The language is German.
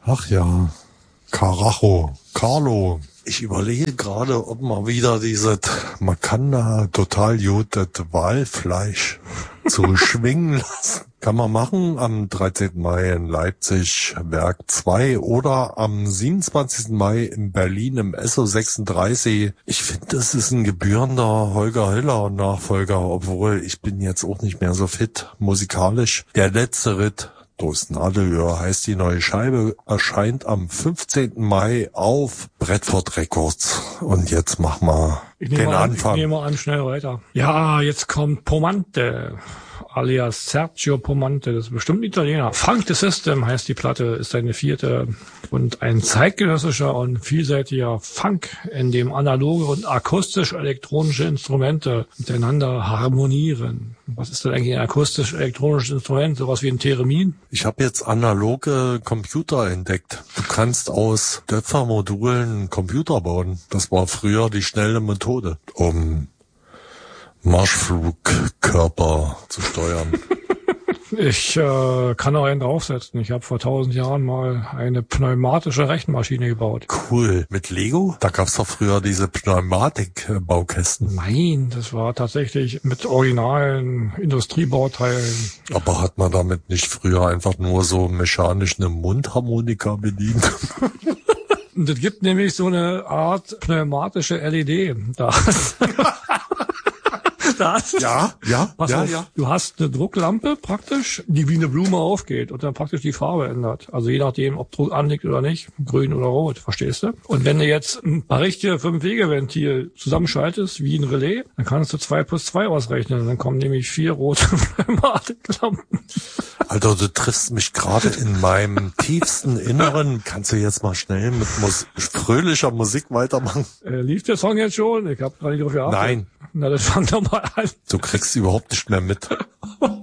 Ach ja, Carlo. Ich überlege gerade, ob man wieder man kann da total gut das Walfleisch so schwingen lassen. Kann man machen am 13. Mai in Leipzig, Werk 2 oder am 27. Mai in Berlin im SO 36. Ich finde, das ist ein gebührender Holger Hiller Nachfolger, obwohl ich bin jetzt auch nicht mehr so fit musikalisch. Der letzte Ritt durchs Nadelöhr heißt die neue Scheibe, erscheint am 15. Mai auf Bradford Records. Und jetzt mach mal den Anfang. Ich nehme an, schnell weiter. Ja, jetzt kommt Pomante, alias Sergio Pomante, das ist bestimmt ein Italiener. Funk the System heißt die Platte, ist seine 4. und ein zeitgenössischer und vielseitiger Funk, in dem analoge und akustisch-elektronische Instrumente miteinander harmonieren. Was ist denn eigentlich ein akustisch-elektronisches Instrument? Sowas wie ein Theremin? Ich habe jetzt analoge Computer entdeckt. Du kannst aus Döpfermodulen einen Computer bauen. Das war früher die schnelle Methode, um Marschflugkörper zu steuern. Ich kann auch einen draufsetzen. Ich habe vor 1000 Jahren mal eine pneumatische Rechenmaschine gebaut. Cool. Mit Lego? Da gab's doch früher diese Pneumatik-Baukästen. Nein, das war tatsächlich mit originalen Industriebauteilen. Aber hat man damit nicht früher einfach nur so mechanisch eine Mundharmonika bedient? Und es gibt nämlich so eine Art pneumatische LED. Ja. Du hast eine Drucklampe praktisch, die wie eine Blume aufgeht und dann praktisch die Farbe ändert. Also je nachdem, ob Druck anliegt oder nicht, grün oder rot, verstehst du? Und wenn du jetzt ein paar richtige 5-Wege-Ventil zusammenschaltest, wie ein Relais, dann kannst du 2 + 2 ausrechnen. Dann kommen nämlich 4 rote Pneumatiklampen. Alter, du triffst mich gerade in meinem tiefsten Inneren. Kannst du jetzt mal schnell mit fröhlicher Musik weitermachen? Lief der Song jetzt schon? Ich habe gerade nicht drauf geachtet. Nein. Na, das fang doch mal an. Du kriegst überhaupt nicht mehr mit.